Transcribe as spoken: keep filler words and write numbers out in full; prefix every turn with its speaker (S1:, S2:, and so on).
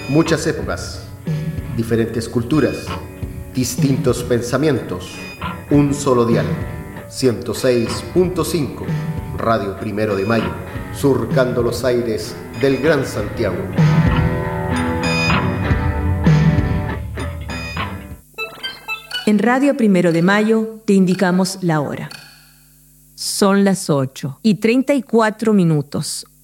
S1: Muchas épocas, diferentes culturas, distintos pensamientos, un solo dial. ciento seis punto cinco, Radio Primero de Mayo, surcando los aires del Gran Santiago.
S2: En Radio Primero de Mayo te indicamos la hora. Son las ocho y treinta y cuatro minutos.